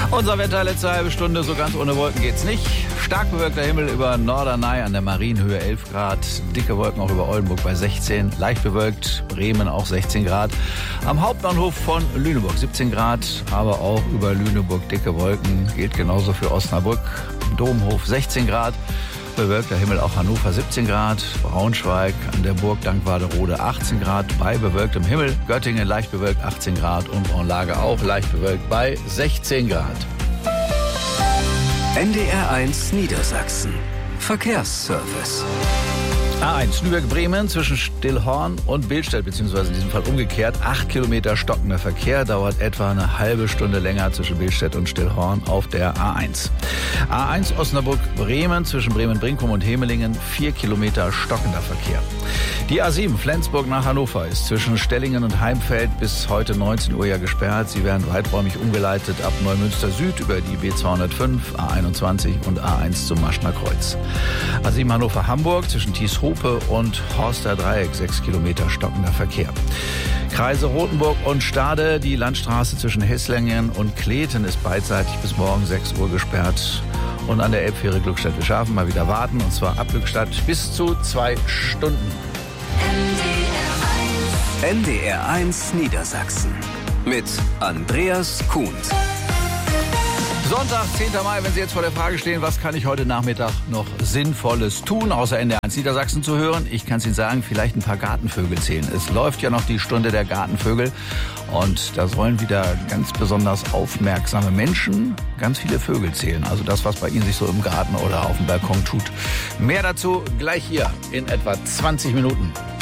Unser Wetter letzte halbe Stunde, so ganz ohne Wolken geht's nicht. Stark bewölkter Himmel über Norderney an der Marienhöhe 11 Grad. Dicke Wolken auch über Oldenburg bei 16. Leicht bewölkt, Bremen auch 16 Grad. Am Hauptbahnhof von Lüneburg 17 Grad, aber auch über Lüneburg dicke Wolken. Gilt genauso für Osnabrück. Domhof 16 Grad. Bewölkter Himmel auch Hannover 17 Grad, Braunschweig an der Burg Dankwarderode 18 Grad bei bewölktem Himmel, Göttingen leicht bewölkt 18 Grad und Braunlage auch leicht bewölkt bei 16 Grad. NDR1 Niedersachsen. Verkehrsservice. A1 Lübeck-Bremen zwischen Stillhorn und Billstedt, beziehungsweise in diesem Fall umgekehrt. 8 Kilometer stockender Verkehr, dauert etwa eine halbe Stunde länger zwischen Billstedt und Stillhorn auf der A1. A1 Osnabrück-Bremen zwischen Bremen-Brinkum und Hemelingen, 4 Kilometer stockender Verkehr. Die A7 Flensburg nach Hannover ist zwischen Stellingen und Heimfeld bis heute 19 Uhr ja gesperrt. Sie werden weiträumig umgeleitet ab Neumünster Süd über die B205, A21 und A1 zum Maschner Kreuz. A7 Hannover-Hamburg zwischen Thieshope und Horster Dreieck, 6 Kilometer stockender Verkehr. Kreise Rothenburg und Stade, die Landstraße zwischen Hesslingen und Kleten ist beidseitig bis morgen 6 Uhr gesperrt. Und an der Elbfähre Glückstadt-Wilschafen mal wieder warten, und zwar ab Glückstadt bis zu 2 Stunden. NDR1 Niedersachsen mit Andreas Kuhns. Sonntag, 10. Mai, wenn Sie jetzt vor der Frage stehen, was kann ich heute Nachmittag noch Sinnvolles tun, außer NDR1 Niedersachsen zu hören? Ich kann es Ihnen sagen, vielleicht ein paar Gartenvögel zählen. Es läuft ja noch die Stunde der Gartenvögel und da sollen wieder ganz besonders aufmerksame Menschen ganz viele Vögel zählen. Also das, was bei Ihnen sich so im Garten oder auf dem Balkon tut. Mehr dazu gleich hier in etwa 20 Minuten.